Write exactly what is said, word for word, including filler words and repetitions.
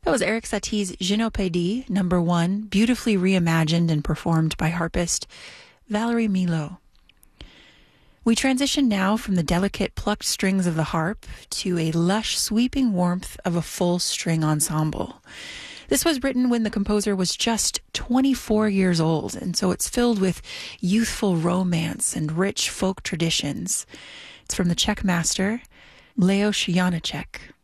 That was Erik Satie's Gynopédie, number one, beautifully reimagined and performed by harpist Valerie Milot. We transition now from the delicate plucked strings of the harp to a lush sweeping warmth of a full string ensemble. This was written when the composer was just twenty-four years old, and so it's filled with youthful romance and rich folk traditions. It's from the Czech master, Leos Janáček.